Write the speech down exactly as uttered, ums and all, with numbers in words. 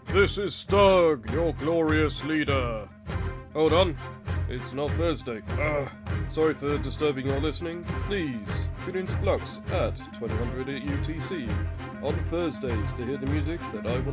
This is Stug, your glorious leader. Hold on, it's not Thursday. Ah, sorry for disturbing your listening. Please tune into Flux at twenty hundred U T C on Thursdays to hear the music that I will